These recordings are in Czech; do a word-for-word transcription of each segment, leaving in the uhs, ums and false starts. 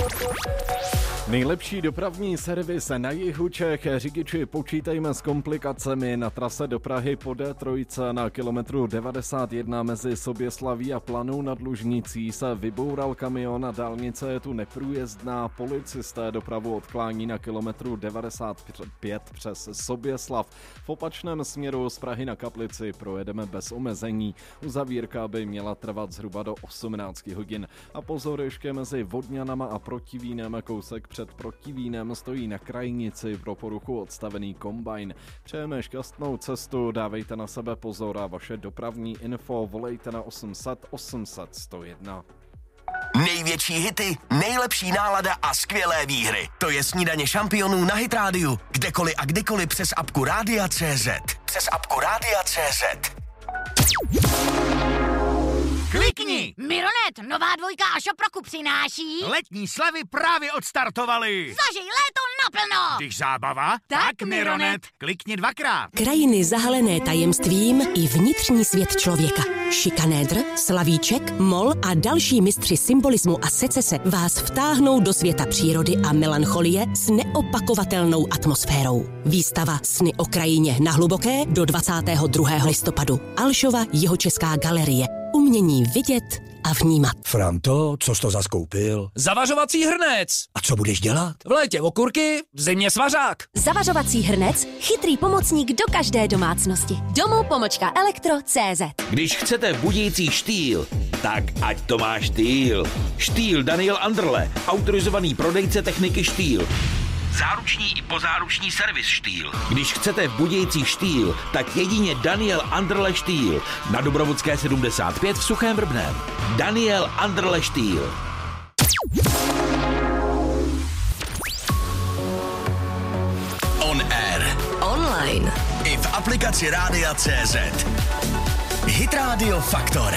Nejlepší dopravní servis na jihu Čech. Řidiči, počítejme s komplikacemi na trase do Prahy po D tři na kilometru devadesát jedna mezi Soběslaví a Planou nad Lužnicí se vyboural kamion a dálnice je tu neprůjezdná. Policisté dopravu odklání na kilometru devadesát pět přes Soběslav. V opačném směru z Prahy na Kaplici projedeme bez omezení. Uzavírka by měla trvat zhruba do osmnáct hodin. A pozor, ještě mezi Vodňanama a Protivínem kousek před Protivínem stojí na krajnici pro poruchu odstavený kombajn. Přejeme šťastnou cestu, dávejte na sebe pozor a vaše dopravní info volejte na osm set osm set sto jedna. Největší hity, nejlepší nálada a skvělé výhry. To je Snídaně šampionů na Hit Radio. Kdekoliv a kdykoliv přes apku Rádia tečka cé zet. Přes apku Rádia tečka cé zet. Klikni! Mironet, nová dvojka a Šoproku přináší... Letní slavy právě odstartovaly. Zažij léto naplno! Když zábava, Tak, tak Mironet. Mironet. Klikni dvakrát. Krajiny zahalené tajemstvím i vnitřní svět člověka. Šikanédr, slavíček, mol a další mistři symbolismu a secese vás vtáhnou do světa přírody a melancholie s neopakovatelnou atmosférou. Výstava Sny o krajině na Hluboké do dvacátého druhého listopadu. Alšova Jihočeská galerie. Umění vidět a vnímat. Franto, co jsi to zaskoupil? Zavařovací hrnec. A co budeš dělat? V létě okurky, v zimě svařák. Zavařovací hrnec, chytrý pomocník do každé domácnosti. Domů pomočka elektro tečka cé zet. Když chcete budící štýl, tak ať to má štýl. Štýl Daniel Anderle, autorizovaný prodejce techniky štýl. Záruční i pozáruční servis Štýl. Když chcete v budějící štýl, tak jedině Daniel Anderle Štýl. Na Dobrovodské sedmdesát pět v Suchém Vrbném. Daniel Anderle Štýl. On air. Online. I v aplikaci Rádia tečka cé zet. Hit Radio Faktor.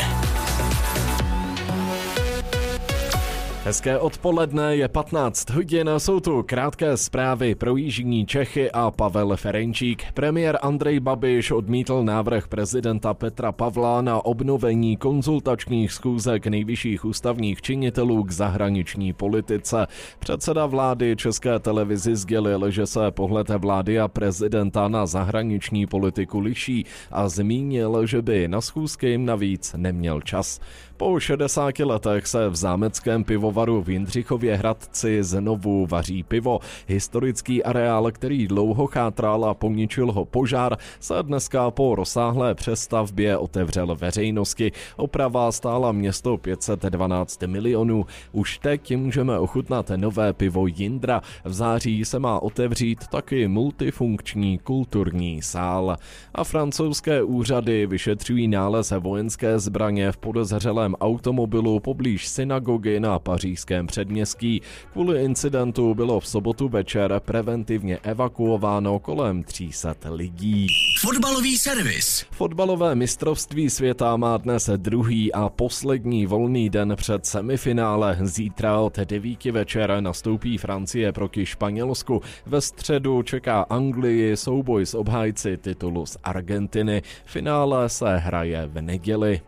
Hezké odpoledne, je patnáct hodin, jsou tu krátké zprávy pro jižní Čechy a Pavel Ferenčík. Premiér Andrej Babiš odmítl návrh prezidenta Petra Pavla na obnovení konzultačních schůzek nejvyšších ústavních činitelů k zahraniční politice. Předseda vlády České televizi sdělil, že se pohled vlády a prezidenta na zahraniční politiku liší a zmínil, že by na schůzky navíc neměl čas. Po šedesáti letech se v zámeckém pivovaru v Jindřichově Hradci znovu vaří pivo. Historický areál, který dlouho chátral a poničil ho požár, se dneska po rozsáhlé přestavbě otevřel veřejnosti. Oprava stála město pět set dvanáct milionů. Už teď můžeme ochutnat nové pivo Jindra. V září se má otevřít taky multifunkční kulturní sál. A francouzské úřady vyšetřují nález vojenské zbraně v podezřelém automobilu poblíž synagogy na pařížském předměstí. Kvůli incidentu bylo v sobotu večer preventivně evakuováno kolem tři sta lidí. Fotbalový servis. Fotbalové mistrovství světa má dnes druhý a poslední volný den před semifinále. Zítra od devíti večer nastoupí Francie proti Španělsku. Ve středu čeká Anglii souboj s obhájci titulu z Argentiny. Finále se hraje v neděli.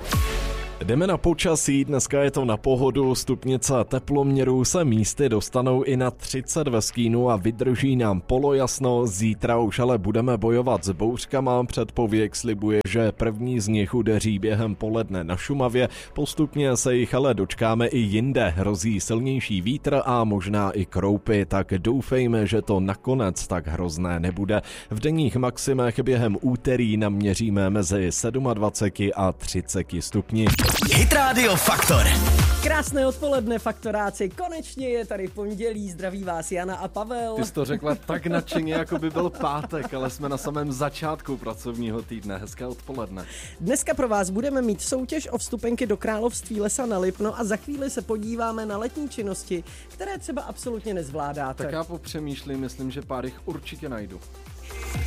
Jdeme na počasí, dneska je to na pohodu, stupnice teploměrů se místy dostanou i na třicet ve stínu a vydrží nám polojasno, zítra už ale budeme bojovat s bouřkama, předpověď slibuje, že první z nich udeří během poledne na Šumavě, postupně se jich ale dočkáme i jinde, hrozí silnější vítr a možná i kroupy, tak doufejme, že to nakonec tak hrozné nebude. V denních maximech během úterý naměříme mezi dvacet sedm a třicet stupni. Hit Radio Faktor. Krásné odpoledne, faktoráci. Konečně je tady pondělí, zdraví vás Jana a Pavel. Ty jsi to řekla tak nadšeně, jako by byl pátek, ale jsme na samém začátku pracovního týdne. Hezké odpoledne. Dneska pro vás budeme mít soutěž o vstupenky do Království lesa na Lipno a za chvíli se podíváme na letní činnosti, které třeba absolutně nezvládáte. Tak já popřemýšlím, myslím, že pár jich určitě najdu.